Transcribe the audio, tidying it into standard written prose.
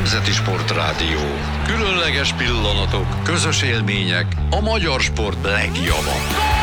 Nemzeti Sportrádió. Különleges pillanatok, közös élmények, a magyar sport legjava.